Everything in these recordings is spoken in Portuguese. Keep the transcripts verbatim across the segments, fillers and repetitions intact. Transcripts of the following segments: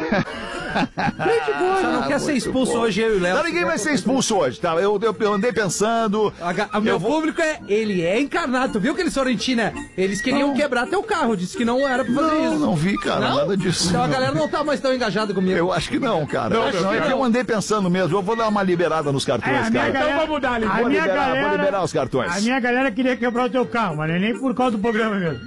Você não quer ser expulso bom. hoje, eu e o Léo. Não, ninguém vai ser expulso hoje, tá? Eu, eu, eu andei pensando... O meu vou... público é... Ele é encarnado. Tu viu aqueles Sorrentina? Eles queriam não. quebrar teu carro. Disse que não era pra fazer não, isso. Não vi, cara. Não? Nada disso. Então não. a galera não tá mais tão engajada comigo. Eu acho que não, cara. Não, não, é que eu andei pensando mesmo. Eu vou dar uma liberada nos cartões, é, cara. Galera, então vamos dar a vou, minha liberar, galera, vou liberar os cartões. A minha galera queria quebrar o teu carro, mas nem por causa do programa mesmo.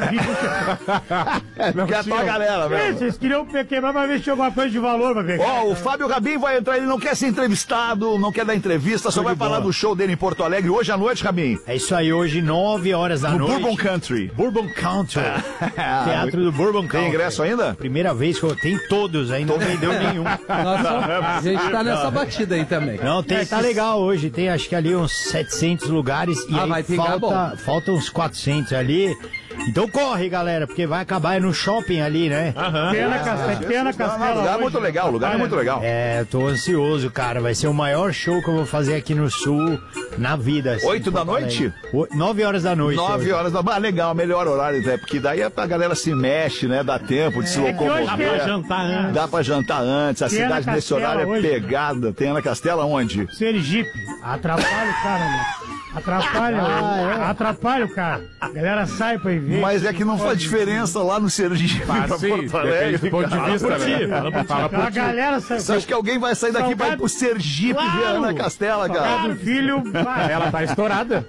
Não quer a tua galera, velho. É, vocês queriam quebrar pra ver se tinha alguma coisa de valor pra ver. Ó, oh, o Fábio Rabin vai entrar, ele não quer ser entrevistado, não quer dar entrevista, só vai falar do show dele em Porto Alegre hoje à noite, Rabin. É isso aí, hoje, nove horas da no noite. Bourbon Country. Bourbon Country. Teatro do Bourbon Country. Tem ingresso ainda? Primeira vez que eu tenho todos, ainda não vendeu nenhum. Nossa, a gente tá nessa batida aí também. Não, tem, tá legal hoje, tem acho que ali uns setecentos lugares e ah, aí vai falta, falta uns quatrocentos ali. Então corre, galera, porque vai acabar no shopping ali, né? Aham. Tem na Castela. Tem na Castela. O lugar é muito legal, o lugar é muito legal. É, tô ansioso, cara. Vai ser o maior show que eu vou fazer aqui no Sul na vida. Assim, Oito da noite? O, nove horas da noite. Nove hoje. horas da noite. Ah, legal, melhor horário, até, porque daí a galera se mexe, né? Dá tempo de se locomover. Dá pra jantar antes. Dá pra jantar antes. A tem cidade nesse horário hoje, é pegada. Tem na Castela onde? Sergipe. Atrapalha o cara, né? Atrapalha, ah, é. atrapalha o cara. A galera sai pra ir ver. Mas é que não faz diferença lá no Sergipe ah, pra sim, Porto Alegre. ponto de vista, né? Fala por a galera sai. Você acha que alguém vai sair daqui Salgado... pra ir pro Sergipe claro. ver a Ana Castela, cara? Salgado filho, vai. Ela tá estourada.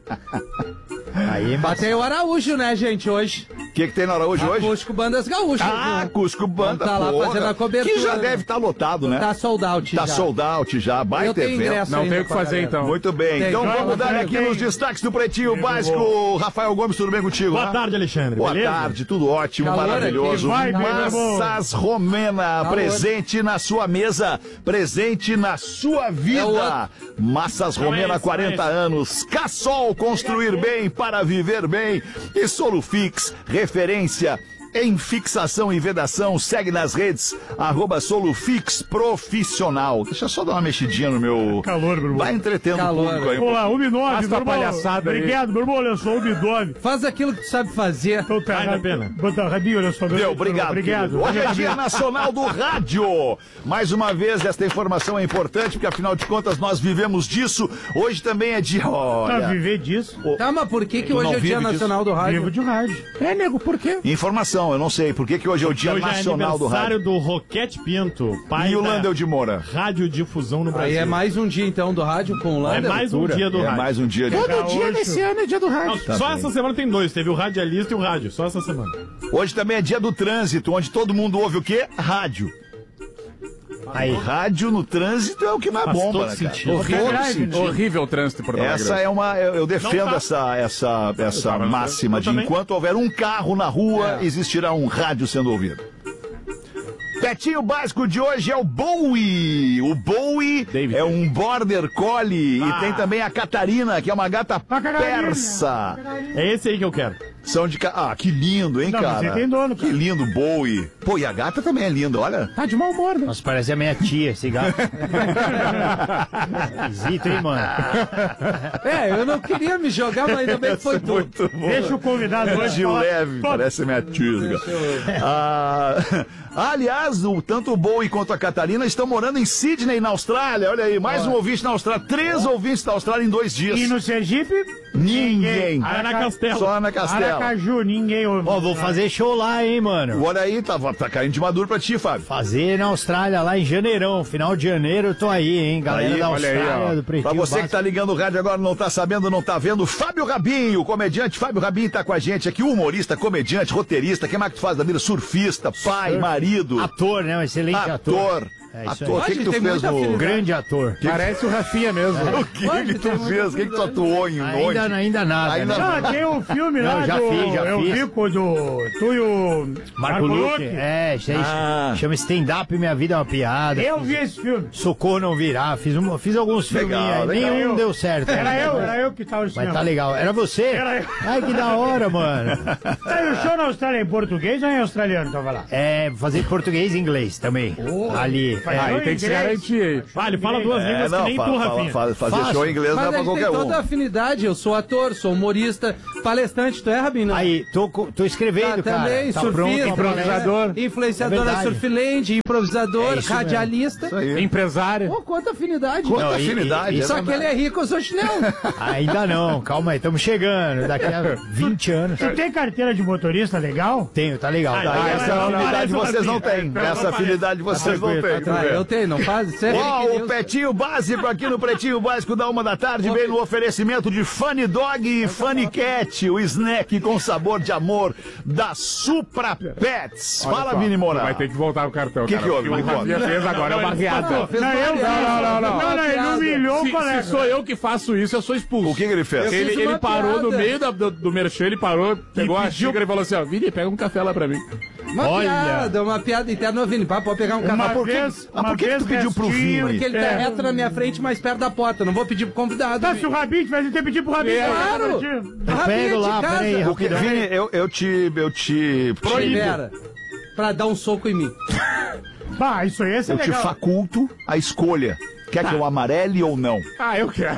Aí, bateu o Araújo, né, gente, hoje. O que, que tem na hora hoje? hoje? Cusco Bandas Gaúchas. Ah, né? Cusco Banda. Tá lá porra, fazendo a cobertura. Que já deve estar tá lotado, né? Tá sold out tá já. Tá sold out já. Baita Eu tenho evento. ingresso Não tem o que fazer, galera. então. Muito bem. Tem. Então vamos dar aqui tem. nos destaques do Pretinho Básico. Rafael Gomes, tudo bem contigo? Boa né? tarde, Alexandre. Boa Beleza? tarde, tudo ótimo, Calor maravilhoso. Vai, Massas Romena, Calor. Presente na sua mesa, presente na sua vida. É Massas Romena, quarenta anos. Cassol, construir bem para viver bem. E Solufix, referência em fixação e vedação. Segue nas redes, arroba Solufix Profissional. Deixa eu só dar uma mexidinha no meu... Calor, Bruno. Vai entretendo Calor. o público aí. Olá, Ubi nove, Essa palhaçada aí. Obrigado, meu irmão, eu sou o Ubi nove. Faz aquilo que tu sabe fazer. Então tá, Vale a pena. Bota Rabinho, olha só. Deu, obrigado. Obrigado. Hoje é Dia Nacional do Rádio. Mais uma vez, esta informação é importante, porque afinal de contas nós vivemos disso. Hoje também é dia... Olha, Tá, viver disso. Tá, mas por que que Tu hoje não é o Dia vive Nacional do Rádio? Vivo de rádio. É, nego, por quê? informação, eu não sei. Por que que hoje é o Dia Hoje Nacional é do Rádio? aniversário do Roquete Pinto, pai E o da Landel de Moura? radiodifusão no Brasil. Aí é mais um dia, então, do rádio com o É Lander? mais um dia do É rádio. mais um dia de... Todo dia desse ano é dia do rádio. Não, Tá só bem. essa semana tem dois. Teve o radialista e o rádio. Só essa semana. Hoje também é dia do trânsito, onde todo mundo ouve o quê? Rádio. Aí. O rádio no trânsito é o que mais Faz bomba, todo né, cara? sentido. Todo Drive, sentido. Horrível o trânsito por Essa é uma... Eu, eu defendo Não tá. essa, essa, essa tava no máxima trânsito, de eu também. enquanto houver um carro na rua, É. existirá um rádio sendo ouvido. Pretinho Básico de hoje é o Bowie. O Bowie David. é um Border Collie. Ah. E tem também a Catarina, que é uma gata Catarina. persa. É esse aí que eu quero. São de... ca- Ah, que lindo, hein, Não, mas cara? você tem dono, Que cara. lindo, Bowie. Pô, e a gata também é linda, olha. Tá de mau humor, né? Nossa, parece a minha tia, esse gato. Esquisito, hein, mano? É, eu não queria me jogar, mas ainda bem que foi tu. Muito bom. Deixa o convidado hoje De falar. leve, Pô, parece minha tia. Ah, aliás, o, tanto o Bowie quanto a Catarina estão morando em Sydney, na Austrália. Olha aí, mais um ouvinte na Austrália. Três ouvintes da Austrália em dois dias. E no Sergipe? Ninguém. Ana Castela. Só na Castela. Aracaju, ninguém ouve. Ó, vou fazer show lá, hein, mano. Olha aí, tá, tá caindo de maduro pra ti, Fábio. Fazer na Austrália, lá em janeirão. Final de janeiro, eu tô aí, hein, galera Aí, da olha aí, Austrália, ó. do Pretinho Pra você que Básico. tá ligando o rádio agora, não tá sabendo, não tá vendo, Fábio Rabin, o comediante Fábio Rabin tá com a gente aqui, humorista, comediante, roteirista, quem mais que tu faz da vida? Surfista, pai, marido, Ator, né? Um excelente ator. ator. É isso Ator, o que, aí. que tu Tem fez muita no... afinidade. Grande ator. Parece o Rafinha mesmo. O que, que tu fez? O que, que tu atuou em onde? Ainda, ainda nada. Ainda né? Ah, tem um filme Não, lá já do... fiz, já eu fiz. vi com o do... Tu e o... Marco Luque. É, isso aí Ah. chama stand-up Minha Vida é uma Piada. Eu vi esse filme. Socorro Não Virá. Fiz, um, fiz alguns Legal, filminhos aí. legal. Nenhum deu certo. Era eu, era eu que tava no Mas cinema. tá legal. Era você? Era eu. Ai, que da hora, mano. Tá, e o show na Austrália é em português ou é em australiano? Tava lá. É, fazer português e inglês também. Ali. faz Aí show tem em que se inglês. garantir aí. Faz Ah, ele fala duas É, línguas não, que nem fa- tu, fa- Rafinha. fa- fazer Fácil. show em inglês Mas não a é pra gente tem qualquer toda a um. afinidade. Eu sou ator, sou humorista, palestrante. Tu é, Rabino? Aí, tô, co- tô escrevendo, Tá, cara. também, tá surfista, pronto, improvisador. né? Influenciador É da verdade. Surfland, improvisador, É isso radialista. Isso aí. Empresário. Pô, quanta afinidade. Quanta Não, e- afinidade. e- é Só que verdade. ele é rico, eu sou chinelo. Ainda não, calma aí, estamos chegando. Daqui a vinte anos. Tu tem carteira de motorista legal? Tenho, tá legal. Ah, tá Ah, legal. essa Não, não afinidade parece o vocês não Rafinha. têm. Não, Essa não afinidade vocês não têm. Ah, eu tenho, não faz? Você é Ó, fake o news. Pretinho Básico aqui no Pretinho Básico da Uma da Tarde vem no oferecimento de Funny Dog e Funny Cat, o snack com sabor de amor da Supra Pets. Olha Fala, só, Vini Moura. Vai ter que voltar o cartão. Que cara, que houve? porque Me O Rafinha conta. fez agora, é uma riada. Fez Não, eu- uma piada. não, não, não. Não, não, ele Piada. humilhou o Se, colega. se sou eu que faço isso, eu sou expulso. O que, que ele fez? Eu Ele, fiz ele uma parou piada. no meio da- do, do merchan, ele parou, pegou a pediu- xícara e falou assim, ó, Vini, pega um café lá pra mim. Uma Olha. piada, uma piada interna. Ô, Vini, pá, pode pegar um Uma café. por que- vez, ah, uma por que que vez tu pediu pro restinho, Vini? Porque ele tá É. reto na minha frente, mais perto da porta. Não vou pedir pro convidado. Tá, se o Rabinho tivesse ter pedido pro Rabinho. Claro! Eu Rabinho pego de lá, casa. peraí, Porque, rapidão. Vini, eu, eu te. Eu te. Libera. Pra dar um soco em mim. Bah, isso aí ia ser Eu te legal. faculto a escolha. Quer que eu amarele ou não? Ah, eu quero.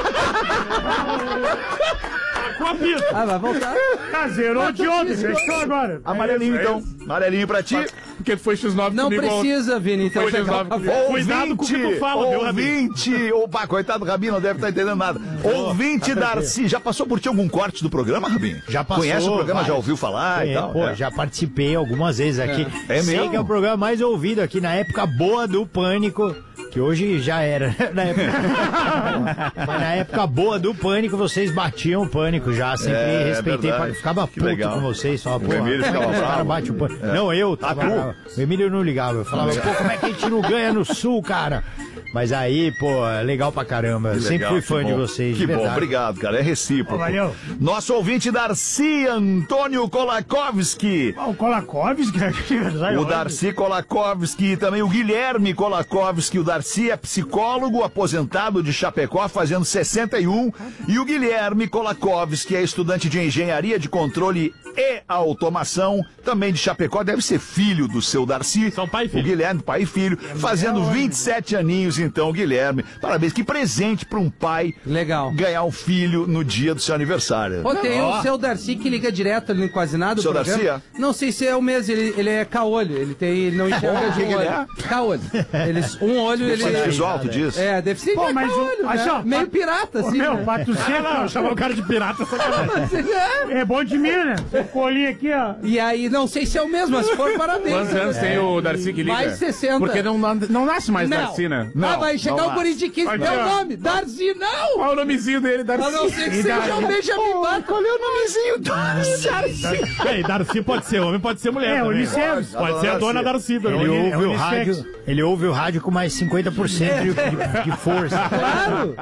Com a pista. Ah, vai voltar. Tá, zerou de ontem, fechou agora. Amarelinho, é então. Amarelinho pra ti. Porque tu foi X nove Não comigo ontem. precisa, Vini. Então Foi pegar o X nove café. comigo. Cuidado com o que tu fala, viu, Rabinho? ouvinte, opa, coitado do Rabinho, não deve estar entendendo nada. Ouvinte Darcy, já passou por ti algum corte do programa, Rabinho? Já passou, Conhece o programa, já vários. ouviu falar e É, tal? pô, É. já participei algumas vezes aqui. É Sei mesmo? que é o programa mais ouvido aqui na época boa do Pânico, que hoje já era. Na época... Mas na época boa do Pânico, vocês batiam o Pânico já. Sempre É, respeitei. verdade. Ficava Que puto legal. com vocês. Falava, O pô, Emílio ficava os caras bravo. batem o Pânico. Não, eu tava Ah, tu? bravo. O Emílio não ligava. Eu falava, pô, como é que a gente não ganha no Sul, cara? Mas aí, pô, é legal pra caramba. Que Sempre legal, fui que fã de bom. vocês. Que de bom, verdade. obrigado, cara. É recíproco. Ô, valeu. Nosso ouvinte Darcy Antônio Kolakowski. Ah, o Kolakowski, que é aniversário O hoje. Darcy Kolakowski e também o Guilherme Kolakowski. O Darcy é psicólogo aposentado de Chapecó, fazendo sessenta e um. E o Guilherme Kolakowski é estudante de engenharia de controle e automação, também de Chapecó. Deve ser filho do seu Darcy. São pai e filho. O Guilherme, pai e filho, fazendo vinte e sete aninhos, então, Guilherme. Parabéns, que presente para um pai Legal. ganhar um filho no dia do seu aniversário. Pô, tem o seu Darcy que liga direto ali no quase nada. o Seu programa. Darcy, Não sei se é o mesmo, ele, ele é caolho. Ele tem, ele não enxerga O de que um que ele olho. Caolho. Eles, um olho ele. Deficiente visual, tu diz? É, deficiente Pô, é mas o- caolho, assim, né? ó, Meio pa- pirata, Ô, assim. meu, né? pra tu ser, Não, chamar o cara de pirata, sacanagem. Mas ele é. é bom de mim, né? Você colinha aqui, ó. E aí, não sei se é o mesmo, mas se for, parabéns. Quantos anos tem o Darcy que liga? Mais sessenta. Porque não, não, não nasce mais Não. Darcy, né? ah, vai chegar não o guri de quinze, Aqui, qual é o ó. nome? Darcy, não! Qual é o nomezinho dele, Darcy? A não ser que seja o Benjamin Button. Qual é o nomezinho? Darcy. Aí, Darcy pode ser homem, pode ser mulher É, também. Unicef. Pode ser a dona Darcy também. Ele Uni- ouve, o unissex. rádio, ele ouve o rádio com mais cinquenta por cento de, de- de força. Claro!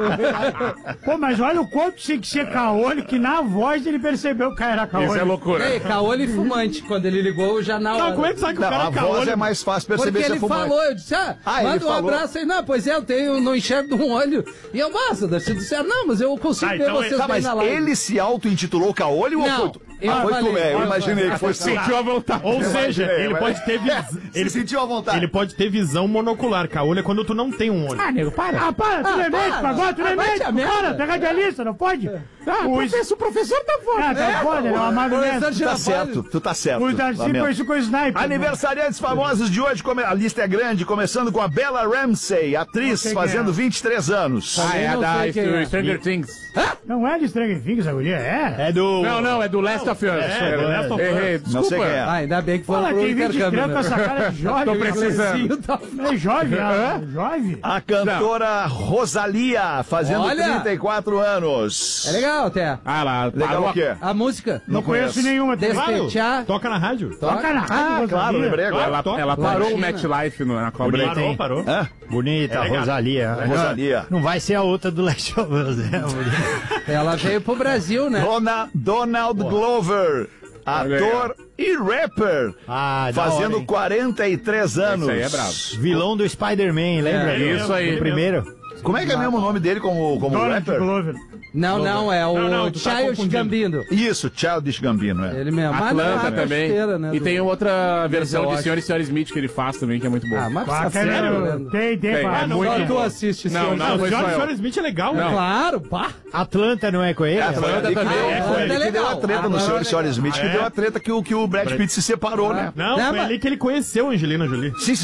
Pô, mas olha o quanto tinha que ser caolho, que na voz ele percebeu que era caolho. Isso é loucura. Ei, caolho e fumante. Quando ele ligou, já na hora. Não, como é que sabe que Não, o cara a é voz caolho? é mais fácil perceber Porque se é ele fumante. falou, eu disse, ah, Ah, ele manda um falou. abraço aí. Não, pois é, eu tenho, não enxergo de um olho. E eu, massa, Darcy do Céu, não, mas eu consigo Ah, ver então vocês Tá, bem mas na live. ele se auto-intitulou Caolho ou Não, foi tu? eu Ah, foi tu, falei, é, eu eu imaginei falei. que foi tu. Sentiu a vontade. Ou seja, imaginei, ele mas- pode ter vis... Ele ele, sentiu a vontade. ele pode ter visão monocular. Caolho é quando tu não tem um olho. Ah, nego, para. Ah, para, tu Ah, não é para. médico agora, tu não é Ah, vai te médico. a merda. Para, tu é radialista, não pode? Ah, o, professor, o professor tá fora. ah, tá foda, ele é uma Professor magreza. de Tá Girafales. certo, tu tá certo. O Darcy Lamento. conhecido com o sniper. Aniversariantes famosos de hoje, come- a lista é grande, começando com a Bella Ramsey, atriz, sei quem fazendo é. vinte e três anos. Ah, é não da sei quem é. Stranger Things. Não é de Stranger Things, a guria, é? É do. Não, não, é do Last of Us. É, do Last of Us. Errei, Não desculpa. sei quem é. Ah, ainda bem que foi Fala, pro tem vinte e intercâmbio, três com né? essa cara de jovem. Tô precisando. Inglêsinho, tá- É jovem, ah, jovem. A cantora Rosalia, fazendo Olha! trinta e quatro anos. É legal, até. Ah lá, Legal parou o quê? A música. Não conheço nenhuma. tem- Despechar. Toca na rádio. Toca na rádio, Ah, Rosalia. claro, lembrei agora. Ela, Toca. ela parou o Latina. MetLife no- na cobrinha. Bonita, hein? parou. Hã? Bonita, legal. Rosalia. Rosalia. Não, não vai ser a outra do Last of Us, né? Ela veio pro Brasil, né? Dona, Donald Glover, ator e rapper, Ah, da fazendo hora, hein? quarenta e três anos. aí é brabo. Vilão do Spider-Man, lembra? É, do- isso aí. do primeiro. Como é que é mesmo o nome dele como, como Donald rapper? Glover. Não, não, é o Não, não, tu tá Child confundindo. Gambino. Isso, Childish Gambino, é. Ele mesmo. Mas não é Atlanta a também. besteira, né, E do- tem outra versão eu de acho. Senhor e Senhora Smith que ele faz também, que é muito boa. Ah, mas Ah, sério, sério, Leandro? tem, tem, Tem, pá. é Não, muito Só bom. tu assiste Não, Senhor. não, Não, foi o só Senhora eu. Senhora Smith é legal, Não. velho. Claro, pá. Atlanta não é com ele? É, foi Atlanta ali que também, deu, é, foi foi ali que legal. deu a treta no Agora senhor é e senhora legal. Smith, que Ah, deu é? a treta que o, que o Brad Pitt se separou, né? Não, Não, foi mas- ali que ele conheceu a Angelina Jolie. Sim,